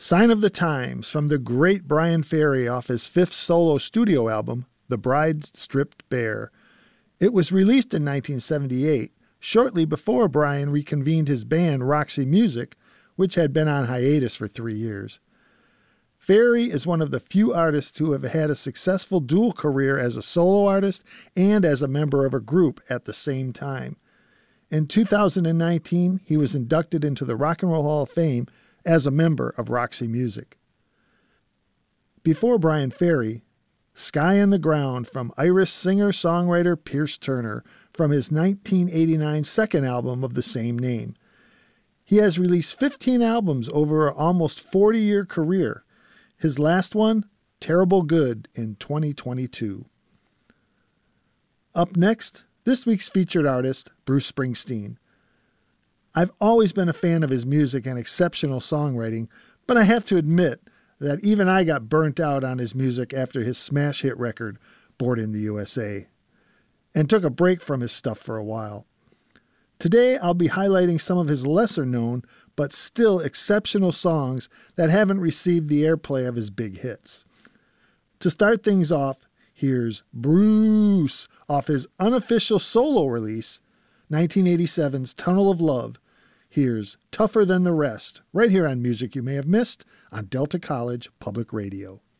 Sign of the Times from the great Bryan Ferry off his fifth solo studio album, The Bride Stripped Bare. It was released in 1978, shortly before Bryan reconvened his band Roxy Music, which had been on hiatus for 3 years. Ferry is one of the few artists who have had a successful dual career as a solo artist and as a member of a group at the same time. In 2019, he was inducted into the Rock and Roll Hall of Fame as a member of Roxy Music. Before Bryan Ferry, Sky on the Ground from Irish singer-songwriter Pierce Turner from his 1989 second album of the same name. He has released 15 albums over an almost 40-year career. His last one, Terrible Good, in 2022. Up next, this week's featured artist, Bruce Springsteen. I've always been a fan of his music and exceptional songwriting, but I have to admit that even I got burnt out on his music after his smash hit record, Born in the USA, and took a break from his stuff for a while. Today, I'll be highlighting some of his lesser-known but still exceptional songs that haven't received the airplay of his big hits. To start things off, here's Bruce off his unofficial solo release, 1987's Tunnel of Love. Here's Tougher Than the Rest, right here on Music You May Have Missed on Delta College Public Radio.